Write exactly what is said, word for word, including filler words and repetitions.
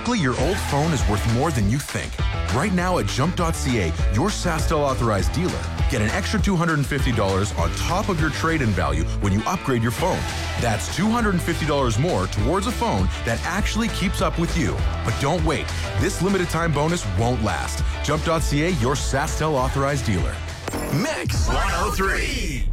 Luckily, your old phone is worth more than you think. Right now at jump dot c a, your SaskTel authorized dealer, get an extra two hundred fifty dollars on top of your trade-in value when you upgrade your phone. That's two hundred fifty dollars more towards a phone that actually keeps up with you. But don't wait. This limited time bonus won't last. jump dot c a, your SaskTel authorized dealer. Mix one oh three.